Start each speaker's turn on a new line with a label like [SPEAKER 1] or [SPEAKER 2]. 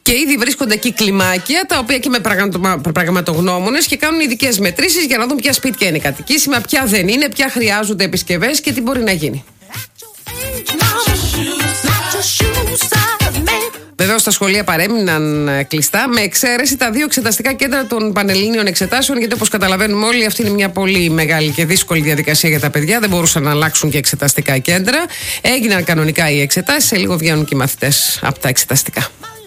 [SPEAKER 1] Και ήδη βρίσκονται εκεί κλιμάκια, τα οποία και με πραγματογνώμονες και κάνουν ειδικές μετρήσεις για να δουν ποια σπίτια είναι κατοικήσιμα, ποια δεν είναι, ποια χρειάζονται επισκευές και τι μπορεί να γίνει. Βεβαίως τα σχολεία παρέμειναν κλειστά, με εξαίρεση τα 2 εξεταστικά κέντρα των Πανελλήνιων Εξετάσεων, γιατί όπως καταλαβαίνουμε όλοι, αυτή είναι μια πολύ μεγάλη και δύσκολη διαδικασία για τα παιδιά. Δεν μπορούσαν να αλλάξουν και εξεταστικά κέντρα. Έγιναν κανονικά οι εξετάσεις, σε λίγο βγαίνουν και οι μαθητές από τα εξεταστικά.